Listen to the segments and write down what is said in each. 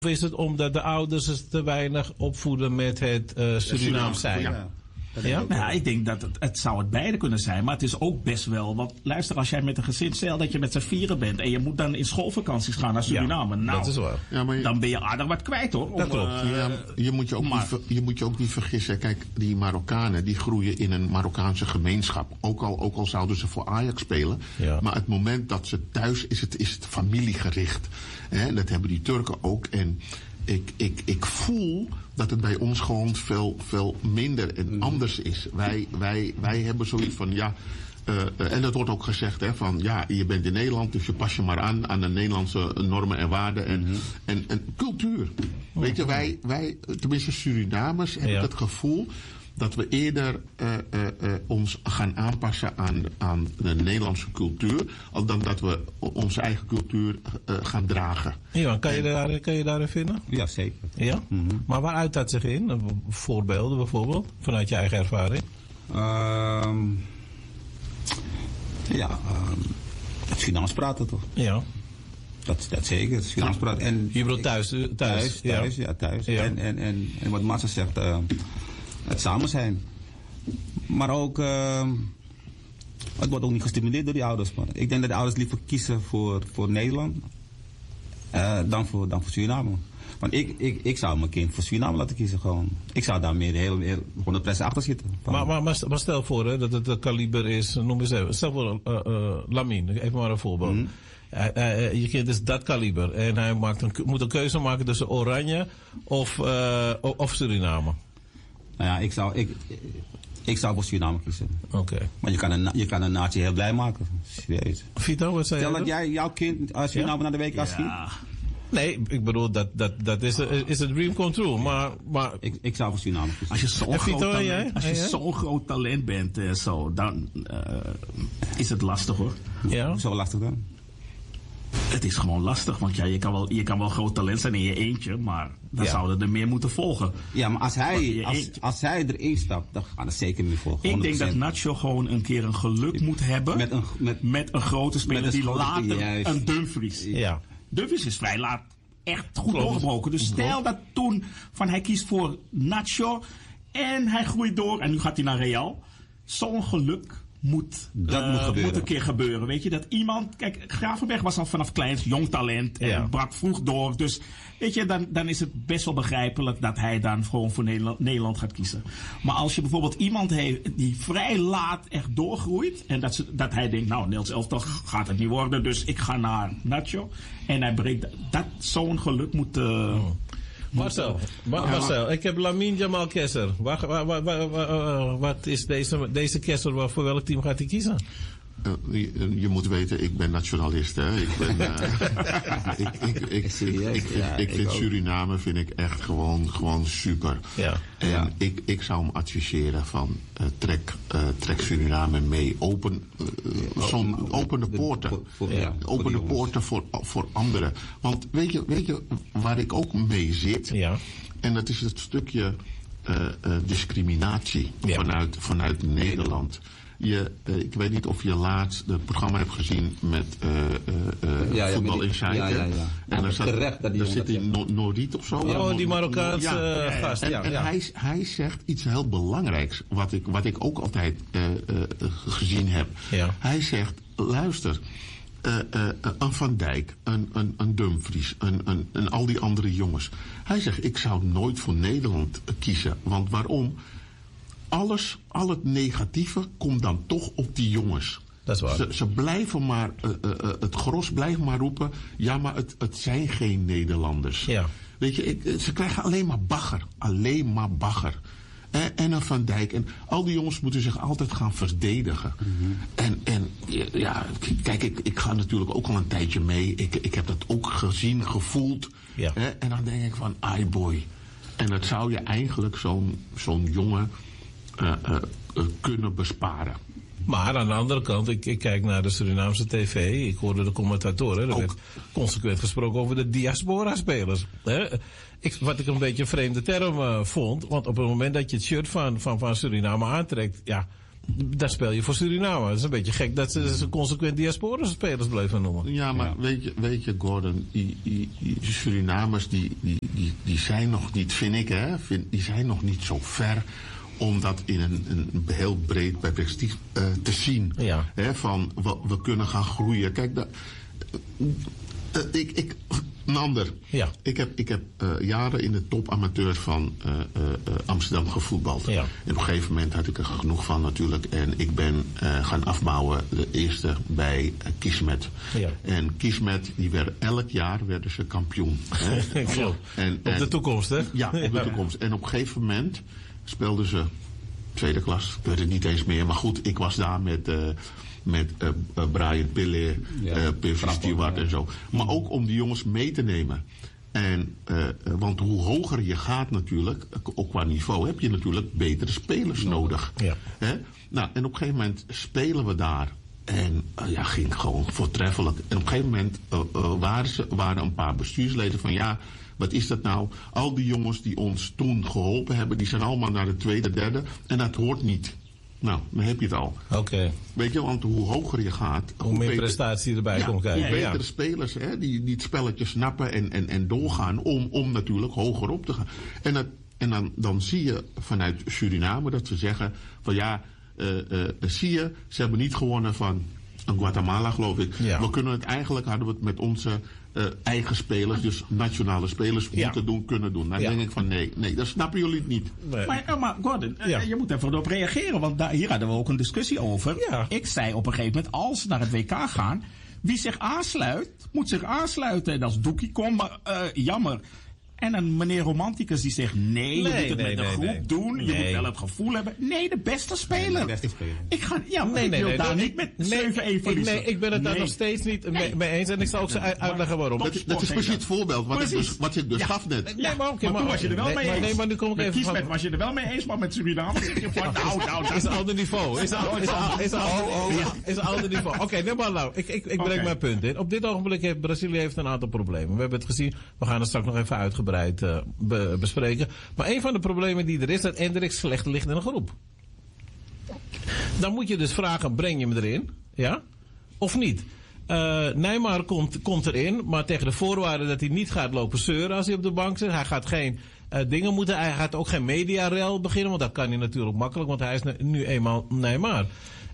Of is het omdat de ouders het te weinig opvoeden met het Surinaams zijn? Ja. Nou ja, ik denk dat het zou het beide kunnen zijn, maar het is ook best wel. Want luister, als jij met een gezin, stel dat je met z'n vieren bent en je moet dan in schoolvakanties gaan naar Suriname. Ja, nou, dat is waar. Ja, maar dan ben je aardig wat kwijt hoor. Dat klopt. je moet je ook niet vergissen. Kijk, die Marokkanen die groeien in een Marokkaanse gemeenschap. Ook al zouden ze voor Ajax spelen. Ja. Maar het moment dat ze thuis is het familiegericht. Dat hebben die Turken ook. En ik voel dat het bij ons gewoon veel minder en anders is. Wij hebben zoiets van, ja... en dat wordt ook gezegd, hè, van ja, je bent in Nederland, dus je pas je maar aan de Nederlandse normen en waarden en cultuur. Weet je, wij, tenminste Surinamers, heb ik het gevoel dat we eerder ons gaan aanpassen aan de Nederlandse cultuur, dan dat we onze eigen cultuur gaan dragen. Iwan, kan je daarin vinden? Ja, zeker. Ja? Maar waar uit dat zich in? Voorbeelden bijvoorbeeld, vanuit je eigen ervaring? Het Surinaams praten toch? Ja. Dat zeker, het Surinaams praten. En je bedoelt thuis? Thuis. Ja. En wat Massa zegt, het samen zijn. Maar ook, het wordt ook niet gestimuleerd door die ouders. Maar ik denk dat de ouders liever kiezen voor Nederland dan voor Suriname. Want ik zou mijn kind voor Suriname laten kiezen gewoon. Ik zou daar meer heel 100% achter zitten. Maar stel voor hè, dat het een kaliber is, noem eens even. Stel voor Lamine, even maar een voorbeeld. Je kind is dat kaliber en hij moet een keuze maken tussen Oranje of Suriname. Nou ja, ik zou voor Suriname kiezen. Oké. Maar je kan een natie heel blij maken. Serieus. Vito, wat zei je? Stel dat jij jouw kind als Suriname naar de WK schiet. Nee, ik bedoel, dat is het dream come true. Maar ik zou voor Suriname kiezen. Als je zo'n groot talent bent, dan is het lastig hoor. Ja? Zo lastig dan? Het is gewoon lastig, want ja, je kan wel groot talent zijn in je eentje, maar dan zouden er meer moeten volgen. Ja, maar als hij erin stapt, dan gaan er zeker meer volgen. 100%. Ik denk dat Nacho gewoon een keer een geluk moet hebben met een grote speler die later een Dumfries. Ja. Dumfries is vrij laat echt goed doorgebroken. Dus stel dat toen van hij kiest voor Nacho en hij groeit door en nu gaat hij naar Real. Zo'n geluk moet een keer gebeuren. Weet je, dat iemand... Kijk, Gravenberg was al vanaf kleins jong talent en brak vroeg door. Dus weet je, dan is het best wel begrijpelijk dat hij dan gewoon voor Nederland gaat kiezen. Maar als je bijvoorbeeld iemand heeft die vrij laat echt doorgroeit en dat hij denkt, nou, Nederlands elftal gaat het niet worden, dus ik ga naar Nacho. En hij breekt... Zo'n geluk moet... Marcel, ik heb Lamine Jamal Kesser. Wat is deze Kesser, voor welk team gaat hij kiezen? Je moet weten, ik ben nationalist. Hè. Ik vind Suriname echt gewoon super. Ja. En ik zou hem adviseren van trek Suriname mee. Open de poorten. Open de poorten voor anderen. Want weet je waar ik ook mee zit? Ja. En dat is het stukje discriminatie vanuit Nederland. Ik weet niet of je laatst het programma hebt gezien met Voetbal Insider. En daar zit die Norit of zo. Oh, die Marokkaanse gast. En hij zegt iets heel belangrijks, wat ik ook altijd gezien heb. Ja. Hij zegt, luister, een Van Dijk, een Dumfries, en al die andere jongens. Hij zegt, ik zou nooit voor Nederland kiezen. Want waarom? Al het negatieve komt dan toch op die jongens. Dat is waar. Ze blijven maar, het gros blijft maar roepen, ja, maar het zijn geen Nederlanders. Ja. Weet je, ze krijgen alleen maar bagger. En een Van Dijk. En al die jongens moeten zich altijd gaan verdedigen. Mm-hmm. En ja, kijk, ik ga natuurlijk ook al een tijdje mee. Ik heb dat ook gezien, gevoeld. Ja. En dan denk ik van, ai boy. En dat zou je eigenlijk zo'n jongen kunnen besparen. Maar aan de andere kant, ik kijk naar de Surinaamse tv. Ik hoorde de commentatoren. Er werd consequent gesproken over de diaspora-spelers. Wat ik een beetje een vreemde term vond. Want op het moment dat je het shirt van Suriname aantrekt, ja, daar speel je voor Suriname. Het is een beetje gek dat ze consequent diaspora-spelers blijven noemen. Ja, maar weet je, Gordon, die Surinamers die zijn nog niet, vind ik, die zijn nog niet zo ver om dat in een heel breed perspectief te zien. Ja. Van we kunnen gaan groeien. Kijk, een ander. Ja. Ik heb jaren in de topamateur van Amsterdam gevoetbald. Ja. En op een gegeven moment had ik er genoeg van natuurlijk. En ik ben gaan afbouwen. De eerste bij Kismet. Ja. En Kismet, elk jaar werden ze kampioen. Klopt. Op de toekomst, hè? Ja, op de toekomst. En op een gegeven moment speelden ze tweede klas. Ik weet het niet eens meer. Maar goed, ik was daar met Brian Pille, Percy Stewart en zo. Maar ook om die jongens mee te nemen. En, want hoe hoger je gaat natuurlijk, ook qua niveau, heb je natuurlijk betere spelers nodig. Ja. Hè? Nou, en op een gegeven moment spelen we daar. En ging gewoon voortreffelijk. En op een gegeven moment waren een paar bestuursleden van wat is dat nou? Al die jongens die ons toen geholpen hebben, die zijn allemaal naar de tweede, derde. En dat hoort niet. Nou, dan heb je het al. Oké. Weet je, want hoe hoger je gaat, hoe meer prestatie erbij komt kijken. Hoe betere spelers die het spelletje snappen en doorgaan om natuurlijk hoger op te gaan. En dan zie je vanuit Suriname dat ze zeggen van zie je, ze hebben niet gewonnen van Guatemala, geloof ik. Ja. We kunnen het eigenlijk, hadden we het met onze eigen spelers, dus nationale spelers, kunnen doen. Dan denk ik van nee, dat snappen jullie het niet. Nee. Maar Gordon, je moet even erop reageren, want hier hadden we ook een discussie over. Ja. Ik zei op een gegeven moment, als ze naar het WK gaan, wie zich aansluit, moet zich aansluiten. En als Doekie komt, maar jammer. En een meneer Romanticus die zegt, je moet het met de groep doen. Je moet wel het gevoel hebben. Nee, de beste speler. Ik wil daar niet met 7 verliezen. Nee, ik ben het daar nog steeds niet mee eens. En ik zal ook uitleggen waarom. Dat is precies het voorbeeld wat ik dus gaf net. Nee, maar oké. Maar toen was je er wel mee eens. Nee, maar nu kom ik met even Kiesmet was je er wel mee eens, maar met Suriname dat is een ander niveau. Is een ander niveau. Oké, ik breng mijn punt in. Op dit ogenblik heeft Brazilië een aantal problemen. We hebben het gezien. We gaan het straks nog even uitgebreid bespreken. Maar een van de problemen die er is, dat Endrick slecht ligt in een groep. Dan moet je dus vragen, breng je hem erin? Ja? Of niet? Neymar komt erin, maar tegen de voorwaarde dat hij niet gaat lopen zeuren als hij op de bank zit. Hij gaat geen dingen moeten, hij gaat ook geen mediarel beginnen, want dat kan hij natuurlijk makkelijk, want hij is nu eenmaal Neymar.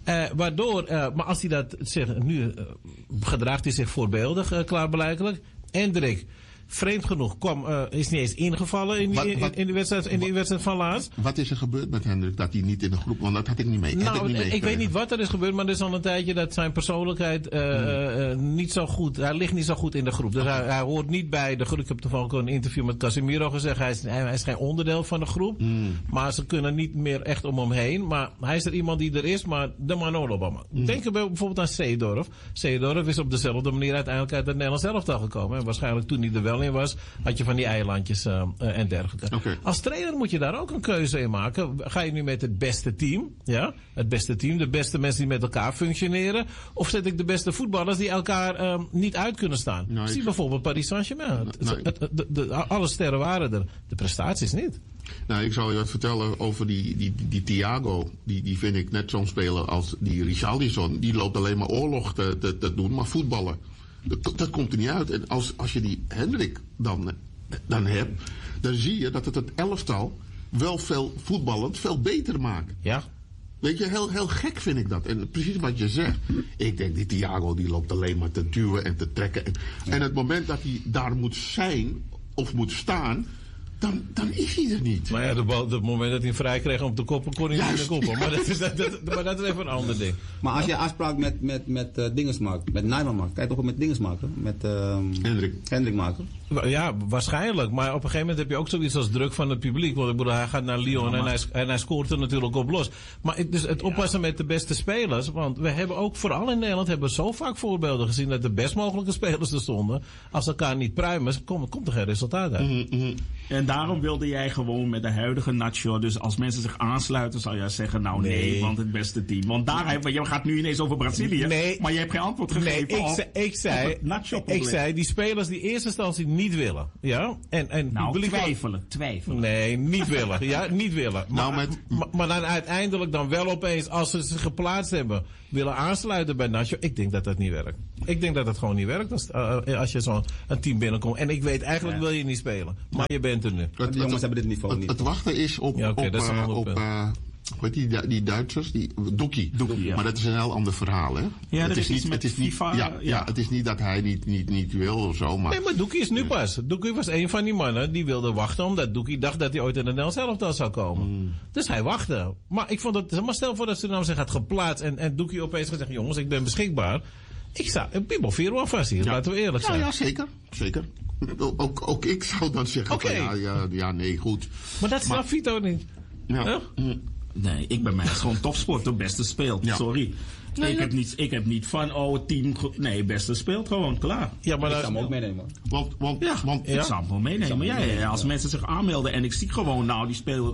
Maar als hij dat zegt, nu gedraagt hij zich voorbeeldig, klaarblijkelijk. Endrick, vreemd genoeg, is niet eens ingevallen in die wedstrijd van laatst. Wat is er gebeurd met Hendrik dat hij niet in de groep, want dat had ik niet mee. Ik weet niet wat er is gebeurd, maar er is al een tijdje dat zijn persoonlijkheid niet zo goed, hij ligt niet zo goed in de groep. Dus hij hoort niet bij de groep. Ik heb toevallig een interview met Casemiro gezegd, hij is geen onderdeel van de groep, maar ze kunnen niet meer echt om hem heen. Maar hij is er iemand die er is, maar de Manolo Obama. Denk bijvoorbeeld aan Seedorf. Seedorf is op dezelfde manier uiteindelijk uit het Nederlands elftal gekomen. En waarschijnlijk toen hij er wel in was, had je van die eilandjes en dergelijke. Okay. Als trainer moet je daar ook een keuze in maken. Ga je nu met het beste team? Ja? Het beste team, de beste mensen die met elkaar functioneren? Of zet ik de beste voetballers die elkaar niet uit kunnen staan? Nou, zie bijvoorbeeld Paris Saint-Germain. Alle sterren waren er. De prestaties niet. Nou, ik zal je wat vertellen over die Thiago. Die vind ik net zo'n speler als die Richarlison. Die loopt alleen maar oorlog te doen, maar voetballen. Dat komt er niet uit. En als je die Hendrik dan hebt, dan zie je dat het elftal wel veel voetballend veel beter maakt. Ja. Weet je, heel gek vind ik dat. En precies wat je zegt. Ik denk, die Thiago die loopt alleen maar te duwen en te trekken. En het moment dat hij daar moet zijn of moet staan, dan is hij er niet. Maar ja, het moment dat hij vrij kreeg om te koppen, kon hij niet meer koppen. Maar dat is even een ander ding. Maar als je afspraak met dinges maakt, met Neymar maakt, kan je toch ook met dinges maken? Met Hendrik maken? Ja, waarschijnlijk. Maar op een gegeven moment heb je ook zoiets als druk van het publiek. Want ik bedoel, hij gaat naar Lyon en hij scoort er natuurlijk op los. Maar dus het oppassen met de beste spelers. Want we hebben ook, vooral in Nederland, hebben we zo vaak voorbeelden gezien dat de best mogelijke spelers er stonden. Als ze elkaar niet pruimen, komt er geen resultaat uit. En daarom wilde jij gewoon met de huidige Nacho, dus als mensen zich aansluiten, zou jij zeggen, nou nee, want het beste team. Want daar, je gaat nu ineens over Brazilië, maar je hebt geen antwoord gegeven ik zei, die spelers die in eerste instantie niet willen. Ja? En twijfelen. Nee, niet willen. Ja, niet willen. Maar dan uiteindelijk dan wel opeens, als ze zich geplaatst hebben, willen aansluiten bij Nacho. Ik denk dat dat niet werkt. Ik denk dat het gewoon niet werkt als je zo'n team binnenkomt. En ik weet, eigenlijk wil je niet spelen. Maar je bent er nu. De jongens hebben dit niveau niet. Het wachten is op die Duitsers, Doekie. Ja. Maar dat is een heel ander verhaal, hè? Ja, het is FIFA. Het is niet dat hij niet wil of zo. Maar... Nee, maar Doekie is nu pas. Doekie was een van die mannen die wilde wachten, omdat Doekie dacht dat hij ooit in het Nederlands elftal zou komen. Dus hij wachtte. Maar ik vond het, maar stel voor dat Suriname zich had geplaatst en Doekie opeens gezegd, jongens, ik ben beschikbaar. Ik zou een Piebel 4 vast hier, laten we eerlijk zijn. Ja, zeker. Ook ik zou dan zeggen, nee, goed. Maar dat snapt Vito niet. Ja. Nee, ik ben mij gewoon topsport, de beste speelt. Ja. Sorry. Ik heb niet van, team... Nee, beste speelt gewoon, klaar. Ja, maar ik zou hem ook meenemen. Ik zou hem gewoon meenemen. Ja, als mensen zich aanmelden en ik zie gewoon, die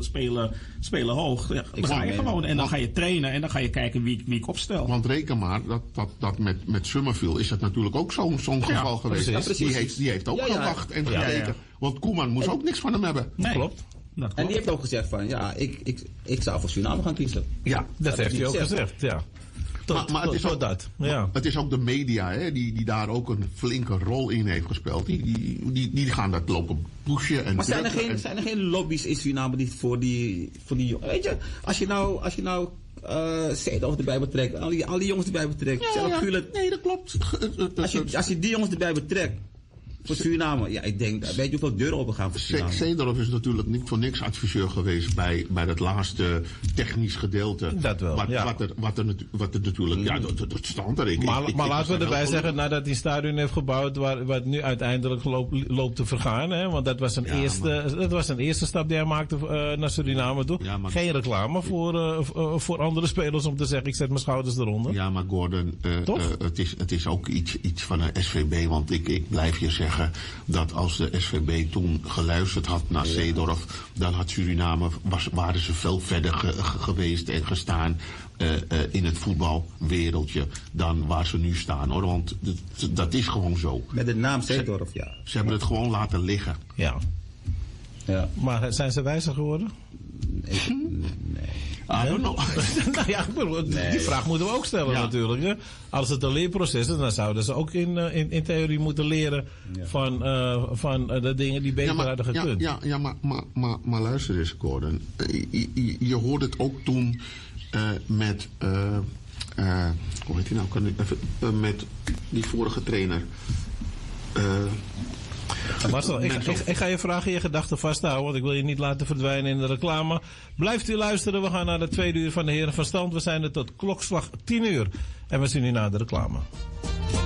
spelen hoog. Ja, dan ga je gewoon en dan ga je trainen en dan ga je kijken wie ik opstel. Want reken maar, dat met Summerville is dat natuurlijk ook zo'n geval geweest. Ja, die heeft ook gewacht en gekeken. Want Koeman moest ook niks van hem hebben. Nee. Klopt. En die heeft ook gezegd van, ik zou voor Suriname gaan kiezen. Ja, dat heeft hij ook gezegd, ja. Maar het is ook de media, hè, die daar ook een flinke rol in heeft gespeeld. Die gaan dat lopen pushen. Maar zijn er geen lobby's in Suriname die voor die weet je, als je nou Seedorf erbij betrekt, al die jongens erbij betrekt. Nee, dat klopt. Als je die jongens erbij betrekt, voor Suriname, ik denk, weet je hoeveel deuren open gaan voor Suriname? Seedorf is natuurlijk niet voor niks adviseur geweest bij dat laatste technisch gedeelte. Dat wel, wat er natuurlijk, dat stond er. Maar laten we erbij zeggen, nadat hij stadion heeft gebouwd, wat nu uiteindelijk loopt te vergaan, hè? Want dat was een eerste stap die hij maakte naar Suriname toe. Ja, geen reclame voor andere spelers om te zeggen, ik zet mijn schouders eronder. Ja, maar Gordon, het is ook iets van een SVB, want ik blijf je zeggen dat als de SVB toen geluisterd had naar Seedorf, dan had Suriname, waren ze veel verder geweest en gestaan in het voetbalwereldje dan waar ze nu staan, hoor. Want dat is gewoon zo. Met de naam Seedorf, ja. Ze hebben het gewoon laten liggen. Ja. Maar zijn ze wijzer geworden? Nee. I don't know. Die vraag moeten we ook stellen natuurlijk. Hè? Als het een leerproces is, dan zouden ze ook in theorie moeten leren van de dingen die beter hadden gekund. Maar luister eens, Gordon. Je hoorde het ook toen met... hoe heet hij nou? Kan ik even, met die vorige trainer... Marcel, ik ga je vragen je gedachten vasthouden, want ik wil je niet laten verdwijnen in de reclame. Blijft u luisteren, we gaan naar de tweede uur van de Heren van Stand. We zijn er tot klokslag 10 uur en we zien u na de reclame.